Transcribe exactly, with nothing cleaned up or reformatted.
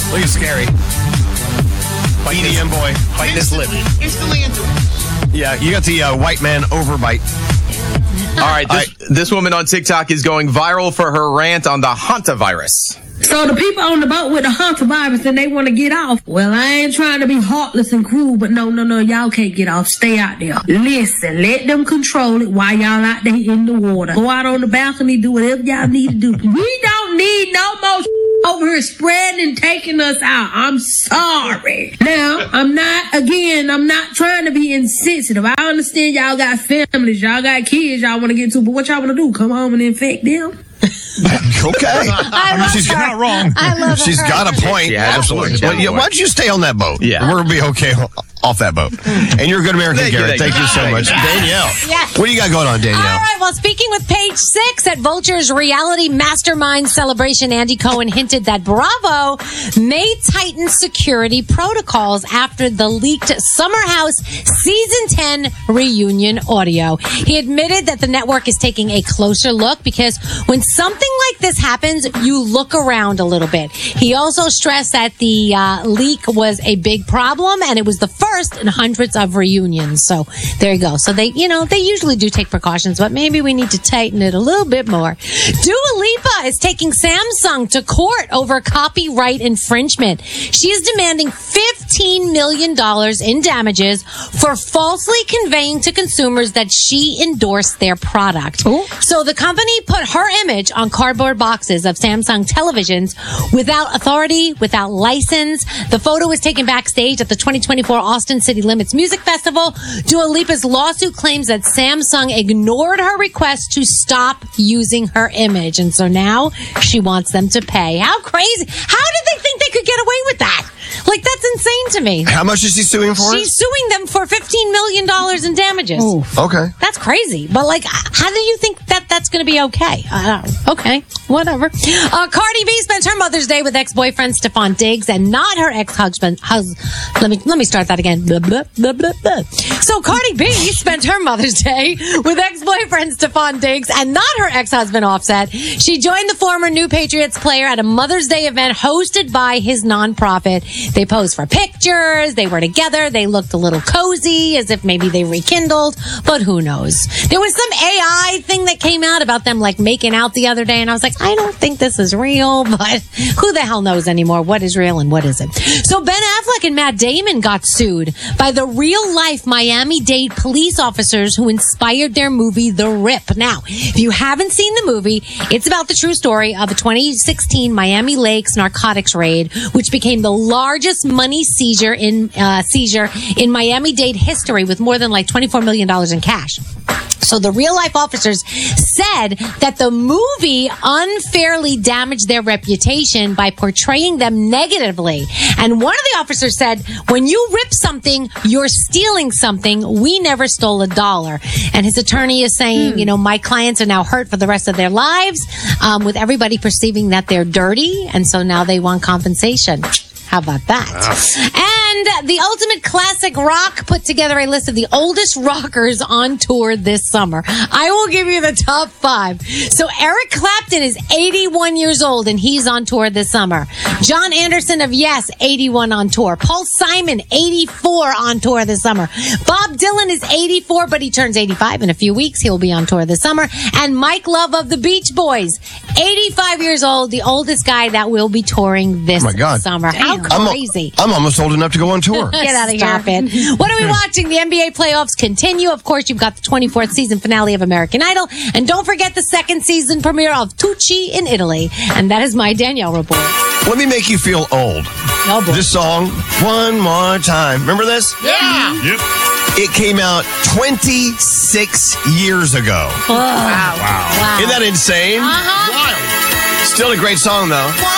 Look at Scary. E D M boy. Biting his lip. Instantly into it. Yeah, you got the uh, white man overbite. All right, this, I, this woman on TikTok is going viral for her rant on the hantavirus. So the people on the boat with the hantavirus and they want to get off. Well, I ain't trying to be heartless and cruel, but no, no, no, y'all can't get off. Stay out there. Listen, let them control it while y'all out there in the water. Go out on the balcony, do whatever y'all need to do. We don't need no more over here spreading and taking us out. I'm sorry. Now, I'm not, again, I'm not trying to be insensitive. I understand y'all got families, y'all got kids y'all want to get to, but what y'all want to do? Come home and infect them? Okay. I, I mean, she's her. not wrong. I love She's her. got a point. Yeah, absolutely. absolutely. Well, yeah, why don't you stay on that boat? Yeah. We're going to be okay off that boat. And you're a good American, Thank you, Garrett. thank Thank, you. you so much. Danielle, Yes. what do you got going on, Danielle? All right, well, speaking with Page Six at Vulture's Reality Mastermind celebration, Andy Cohen hinted that Bravo may tighten security protocols after the leaked Summer House Season ten reunion audio. He admitted that the network is taking a closer look because when something like this happens, you look around a little bit. He also stressed that the uh, leak was a big problem and it was the first in hundreds of reunions. So there you go. So they, you know, they usually do take precautions, but maybe we need to tighten it a little bit more. Dua Lipa is taking Samsung to court over copyright infringement. She is demanding fifteen million dollars in damages for falsely conveying to consumers that she endorsed their product. Ooh. So the company put her image on cardboard boxes of Samsung televisions without authority, without license. The photo was taken backstage at the twenty twenty-four Austin City Limits Music Festival. Dua Lipa's lawsuit claims that Samsung ignored her request to stop using her image. And so now she wants them to pay. How crazy. How did they think they could get away with that? Like, that's insane to me. How much is he suing for? She's suing them for fifteen million dollars in damages. Ooh. Okay. That's crazy. But, like, how do you think that that's going to be okay? Uh, okay, whatever. Uh, Cardi B spent her Mother's Day with ex-boyfriend Stephon Diggs and not her ex-husband. Hus- let me let me start that again. Blah, blah, blah, blah, blah. So Cardi B spent her Mother's Day with ex-boyfriend Stephon Diggs and not her ex-husband Offset. She joined the former New Patriots player at a Mother's Day event hosted by his nonprofit. They posed for pictures. They were together. They looked a little cozy, as if maybe they rekindled, but who knows? There was some A I thing that came out about them like making out the other day, and I was like, I don't think this is real, but who the hell knows anymore what is real and what isn't? So Ben Affleck and Matt Damon got sued by the real-life Miami-Dade police officers who inspired their movie The Rip. Now, if you haven't seen the movie, it's about the true story of a twenty sixteen Miami Lakes narcotics raid, which became the largest money seizure in uh, seizure in Miami-Dade history, with more than like twenty-four million dollars in cash. So the real life officers said that the movie unfairly damaged their reputation by portraying them negatively. And one of the officers said, when you rip something, you're stealing something. We never stole a dollar. And his attorney is saying, hmm. you know, my clients are now hurt for the rest of their lives, um, with everybody perceiving that they're dirty. And so now they want compensation. How about that? Wow. And the Ultimate Classic Rock put together a list of the oldest rockers on tour this summer. I will give you the top five. So Eric Clapton is eighty-one years old, and he's on tour this summer. John Anderson of Yes, eighty-one on tour. Paul Simon, eighty-four on tour this summer. Bob Dylan is eighty-four, but he turns eighty-five in a few weeks. He'll be on tour this summer. And Mike Love of the Beach Boys, eighty-five years old, the oldest guy that will be touring this oh my God. summer. How I'm, crazy. A, I'm almost old enough to go on tour. Get out of here. Stop it. What are we watching? The N B A playoffs continue. Of course, you've got the twenty-fourth season finale of American Idol. And don't forget the second season premiere of Tucci in Italy. And that is my Danielle report. Let me make you feel old. Oh, boy. This song, One More Time. Remember this? Yeah. Yep. It came out twenty-six years ago. Oh, wow. Wow. wow. Isn't that insane? Uh-huh. Wild. Still a great song, though.